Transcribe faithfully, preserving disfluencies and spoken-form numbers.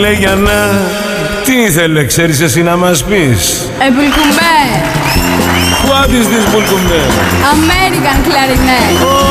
Λέει για να... Τι ήθελε, ξέρεις εσύ να μας πεις? Επουλκουμπέ. What is this πουλκουμπέ? American clarinet.